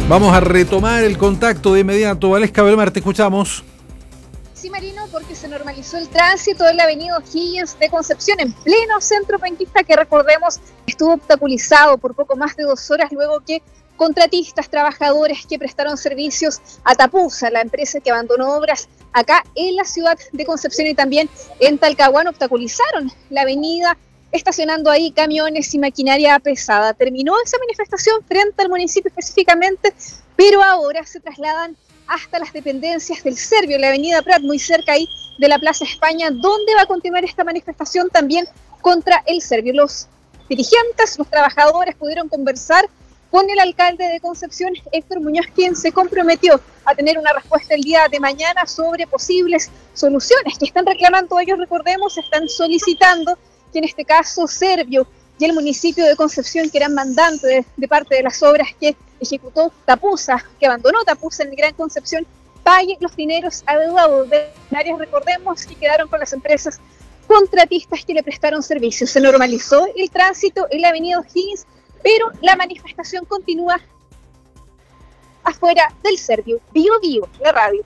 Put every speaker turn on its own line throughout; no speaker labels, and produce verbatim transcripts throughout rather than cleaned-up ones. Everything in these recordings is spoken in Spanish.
Vamos a retomar el contacto de inmediato. Valesca Belmar, te escuchamos.
Sí, Marino, porque se normalizó el tránsito en la avenida O'Higgins de Concepción, en pleno centro penquista, que recordemos estuvo obstaculizado por poco más de dos horas luego que contratistas, trabajadores que prestaron servicios a Tapusa, la empresa que abandonó obras acá en la ciudad de Concepción y también en Talcahuano, obstaculizaron la avenida, estacionando ahí camiones y maquinaria pesada. Terminó esa manifestación frente al municipio específicamente, pero ahora se trasladan hasta las dependencias del Servio, en la avenida Prat, muy cerca ahí de la Plaza España, donde va a continuar esta manifestación también contra el Servio. Los dirigentes, los trabajadores pudieron conversar con el alcalde de Concepción, Héctor Muñoz, quien se comprometió a tener una respuesta el día de mañana sobre posibles soluciones que están reclamando ellos, recordemos, están solicitando que en este caso Servio y el municipio de Concepción, que eran mandantes de, de parte de las obras que ejecutó Tapusa, que abandonó Tapusa en el Gran Concepción, pague los dineros adeudados de áreas, recordemos, que quedaron con las empresas contratistas que le prestaron servicios. Se normalizó el tránsito en la avenida O'Higgins, pero la manifestación continúa afuera del Servio. Bio Bio, la radio.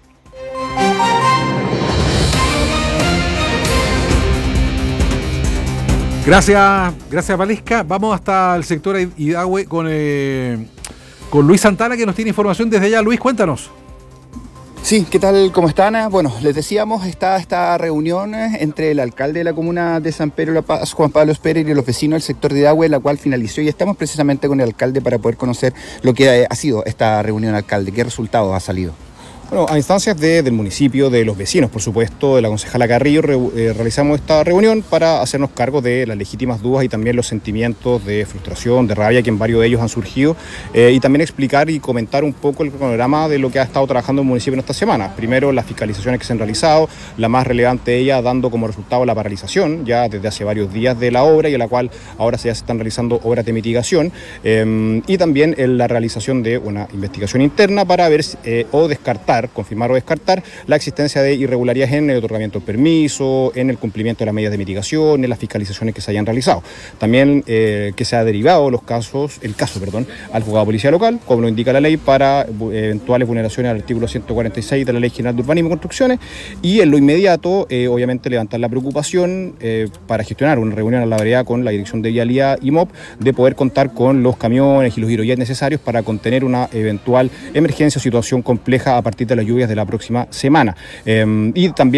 Gracias, gracias Valesca. Vamos hasta el sector Idahue con, eh, con Luis Santana, que nos tiene información desde allá. Luis, cuéntanos.
Sí, ¿qué tal? ¿Cómo están? Bueno, les decíamos, está esta reunión entre el alcalde de la comuna de San Pedro de la Paz, Juan Pablo Pérez, y los vecinos del sector de Idahue, la cual finalizó, y estamos precisamente con el alcalde para poder conocer lo que ha sido esta reunión, alcalde. ¿Qué resultados ha salido?
Bueno, a instancias de, del municipio, de los vecinos, por supuesto, de la concejala Carrillo, re, eh, realizamos esta reunión para hacernos cargo de las legítimas dudas y también los sentimientos de frustración, de rabia que en varios de ellos han surgido, eh, y también explicar y comentar un poco el panorama de lo que ha estado trabajando el municipio en esta semana. Primero, las fiscalizaciones que se han realizado, la más relevante de ellas dando como resultado la paralización ya desde hace varios días de la obra, y en la cual ahora ya se están realizando obras de mitigación, eh, y también en la realización de una investigación interna para ver eh, o descartar confirmar o descartar la existencia de irregularidades en el otorgamiento del permiso, en el cumplimiento de las medidas de mitigación, en las fiscalizaciones que se hayan realizado. También eh, que se ha derivado los casos, el caso, perdón, al juzgado de policía local, como lo indica la ley, para eventuales vulneraciones al artículo ciento cuarenta y seis de la Ley General de Urbanismo y Construcciones, y en lo inmediato, eh, obviamente, levantar la preocupación eh, para gestionar una reunión a la brevedad con la Dirección de Vialidad y M O P, de poder contar con los camiones y los girojet necesarios para contener una eventual emergencia o situación compleja a partir de las lluvias de la próxima semana. Eh, y también